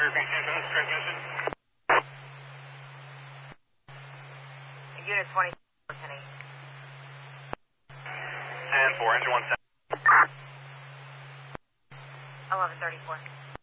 transmission. Unit 20, Penny. 10-4, engine 1. 1134.